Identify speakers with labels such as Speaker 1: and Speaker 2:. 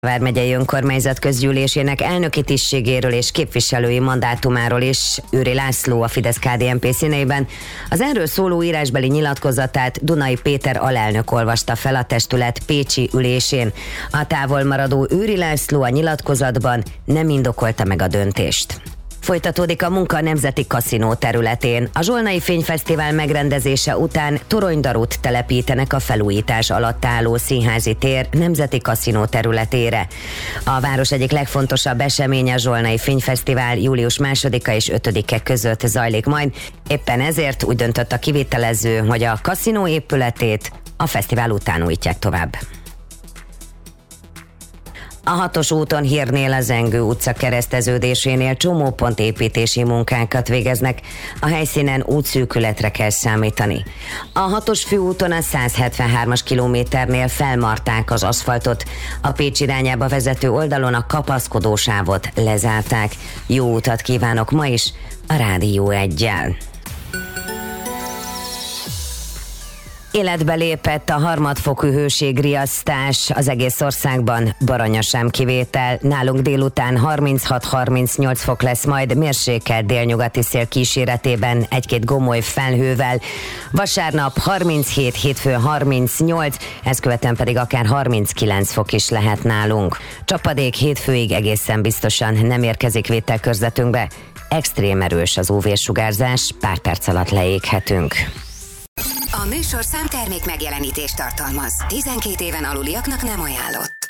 Speaker 1: Vármegyei Önkormányzat közgyűlésének elnöki tisztségéről és képviselői mandátumáról is Őry László a Fidesz-KDNP színeiben az erről szóló írásbeli nyilatkozatát Dunai Péter alelnök olvasta fel a testület pécsi ülésén. A távol maradó Őry László a nyilatkozatban nem indokolta meg a döntést. Folytatódik a munka a Nemzeti Kaszinó területén. A Zsolnai Fényfesztivál megrendezése után toronydarút telepítenek a felújítás alatt álló Színházi tér Nemzeti Kaszinó területére. A város egyik legfontosabb eseménye, a Zsolnai Fényfesztivál július 2-a és 5-e között zajlik majd. Éppen ezért úgy döntött a kivitelező, hogy a kaszinó épületét a fesztivál után újítják tovább. A 6-os úton Hírnél a Zengő utca kereszteződésénél csomópontépítési munkákat végeznek. A helyszínen útszűkületre kell számítani. A 6-os főúton a 173-as kilométernél felmarták az aszfaltot. A Pécs irányába vezető oldalon a kapaszkodósávot lezárták. Jó utat kívánok ma is a Rádió 1-jel. Életbe lépett a harmadfokú hőségriasztás az egész országban, Baranya sem kivétel. Nálunk délután 36-38 fok lesz, majd mérsékelt délnyugati szél kíséretében egy-két gomoly felhővel. Vasárnap 37, hétfőn 38, ezt követően pedig akár 39 fok is lehet nálunk. Csapadék hétfőig egészen biztosan nem érkezik vételkörzetünkbe. Extrém erős az UV-sugárzás, pár perc alatt leéghetünk.
Speaker 2: A műsorszám termék megjelenítést tartalmaz. 12 éven aluliaknak nem ajánlott.